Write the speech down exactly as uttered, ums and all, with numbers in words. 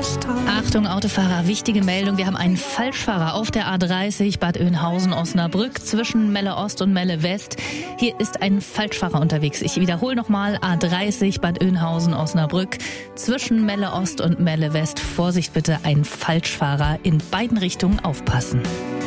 Achtung Autofahrer, wichtige Meldung, wir haben einen Falschfahrer auf der A dreißig Bad Oeynhausen-Osnabrück zwischen Melle Ost und Melle West. Hier ist ein Falschfahrer unterwegs. Ich wiederhole nochmal, A dreißig Bad Oeynhausen-Osnabrück zwischen Melle Ost und Melle West. Vorsicht bitte, ein Falschfahrer, in beiden Richtungen aufpassen.